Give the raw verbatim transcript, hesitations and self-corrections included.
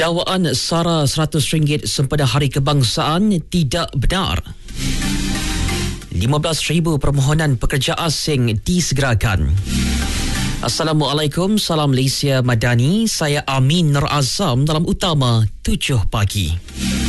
Dakwaan sara seratus ringgit sempena Hari Kebangsaan tidak benar. lima belas ribu permohonan pekerja asing disegerakan. Assalamualaikum, salam Malaysia Madani. Saya Amin Nur Azam dalam Utama tujuh pagi.